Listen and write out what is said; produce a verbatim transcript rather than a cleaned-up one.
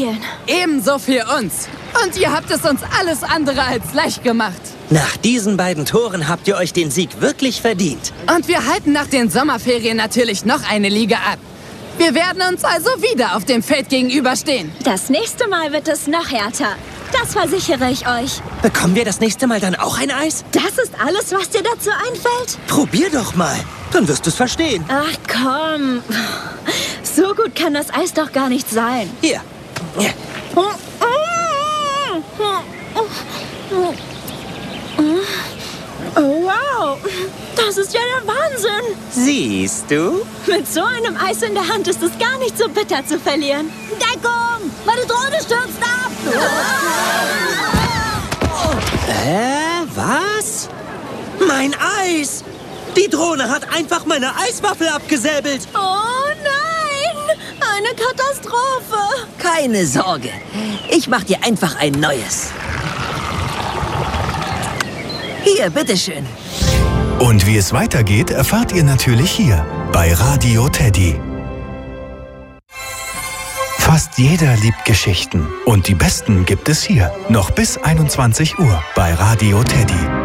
spielen. Ebenso für uns. Und ihr habt es uns alles andere als leicht gemacht. Nach diesen beiden Toren habt ihr euch den Sieg wirklich verdient. Und wir halten nach den Sommerferien natürlich noch eine Liga ab. Wir werden uns also wieder auf dem Feld gegenüberstehen. Das nächste Mal wird es noch härter. Das versichere ich euch. Bekommen wir das nächste Mal dann auch ein Eis? Das ist alles, was dir dazu einfällt? Probier doch mal. Dann wirst du es verstehen. Ach komm. So gut kann das Eis doch gar nicht sein. Hier. Oh, wow. Das ist ja der Wahnsinn. Siehst du? Mit so einem Eis in der Hand ist es gar nicht so bitter zu verlieren. Deckung! Meine Drohne stürzt ab! Hä? Was? Mein Eis! Die Drohne hat einfach meine Eiswaffel abgesäbelt. Oh nein! Eine Katastrophe! Keine Sorge. Ich mach dir einfach ein neues. Hier, bitteschön. Und wie es weitergeht, erfahrt ihr natürlich hier bei Radio Teddy. Fast jeder liebt Geschichten. Und die besten gibt es hier. Noch bis einundzwanzig Uhr bei Radio Teddy.